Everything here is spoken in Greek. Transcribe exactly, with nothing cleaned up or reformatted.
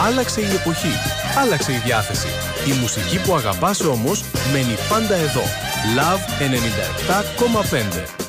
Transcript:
Άλλαξε η εποχή, άλλαξε η διάθεση. Η μουσική που αγαπάς όμως μένει πάντα εδώ. Love ενενήντα επτά κόμμα πέντε.